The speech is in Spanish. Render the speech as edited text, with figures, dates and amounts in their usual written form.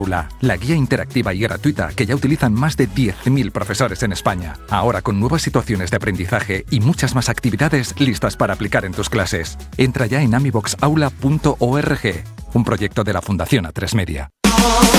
Aula, la guía interactiva y gratuita que ya utilizan más de 10.000 profesores en España. Ahora con nuevas situaciones de aprendizaje y muchas más actividades listas para aplicar en tus clases. Entra ya en amiboxaula.org, un proyecto de la Fundación A3 Media.